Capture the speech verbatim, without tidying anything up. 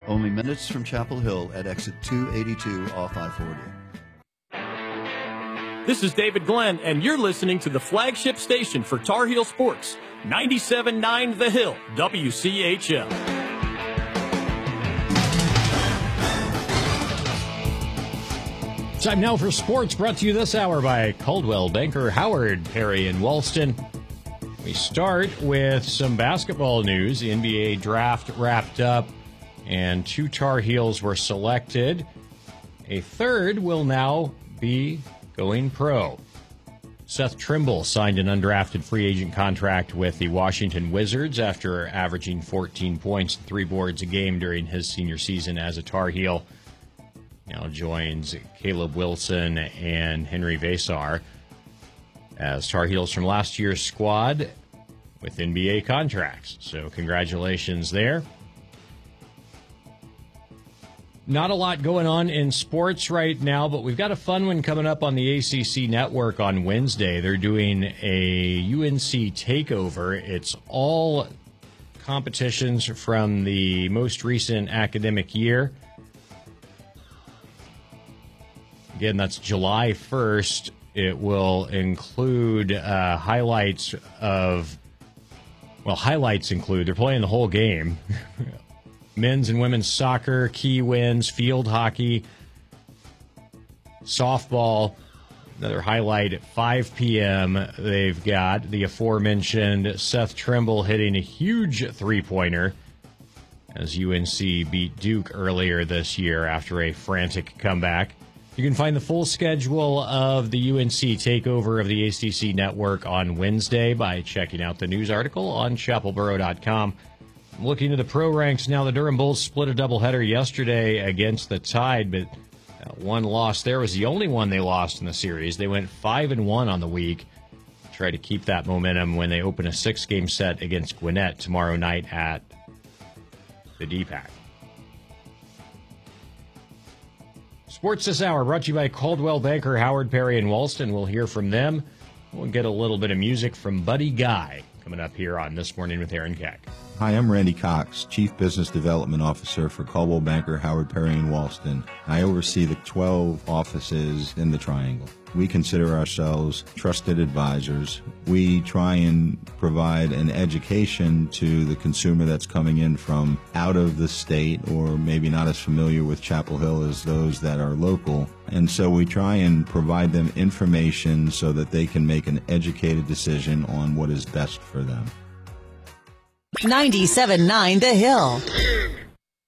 only minutes from Chapel Hill at exit two eighty-two off I forty. This is David Glenn, and you're listening to the flagship station for Tar Heel Sports, ninety-seven point nine The Hill, W C H L. Time now for sports, brought to you this hour by Coldwell Banker, Howard, Perry, and Walston. We start with some basketball news. The N B A draft wrapped up, and two Tar Heels were selected. A third will now be going pro. Seth Trimble signed an undrafted free agent contract with the Washington Wizards after averaging fourteen points and three boards a game during his senior season as a Tar Heel. Now joins Caleb Wilson and Henry Vesar as Tar Heels from last year's squad with N B A contracts. So congratulations there. Not a lot going on in sports right now, but we've got a fun one coming up on the A C C Network on Wednesday. They're doing a U N C takeover. It's all competitions from the most recent academic year. Again, that's July first. It will include uh, highlights of, well, highlights include, they're playing the whole game. Men's and women's soccer, key wins, field hockey, softball. Another highlight at five p.m. They've got the aforementioned Seth Trimble hitting a huge three-pointer as U N C beat Duke earlier this year after a frantic comeback. You can find the full schedule of the U N C takeover of the A C C Network on Wednesday by checking out the news article on chapel borough dot com. Looking at the pro ranks now, the Durham Bulls split a doubleheader yesterday against the Tide, but one loss there was the only one they lost in the series. They went five and one on the week. Try to keep that momentum when they open a six-game set against Gwinnett tomorrow night at the D PAC. Sports this hour brought to you by Coldwell Banker, Howard, Perry, and Walston. We'll hear from them. We'll get a little bit of music from Buddy Guy coming up here on This Morning with Aaron Keck. Hi, I'm Randy Cox, Chief Business Development Officer for Coldwell Banker, Howard, Perry, and Walston. I oversee the twelve offices in the Triangle. We consider ourselves trusted advisors. We try and provide an education to the consumer that's coming in from out of the state or maybe not as familiar with Chapel Hill as those that are local. And so we try and provide them information so that they can make an educated decision on what is best for them. ninety-seven point nine The Hill.